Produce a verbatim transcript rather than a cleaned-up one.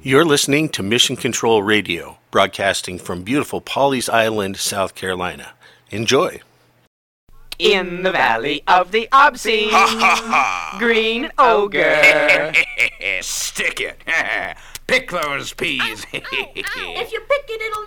You're listening to Mission Control Radio, broadcasting from beautiful Pawleys Island, South Carolina. Enjoy. In the valley of the obscene, Ha ha ha! green ogre. Stick it. Pick those peas. If you pick it, it'll